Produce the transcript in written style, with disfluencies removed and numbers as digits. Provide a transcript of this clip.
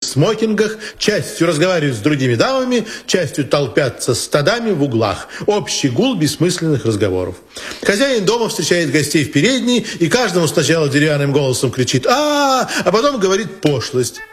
смокингах, частью разговаривают с другими дамами, частью толпятся стадами в углах. Общий гул бессмысленных разговоров. Хозяин дома встречает гостей в передней и каждому сначала деревянным голосом кричит «А-а-а!», а потом говорит пошлость.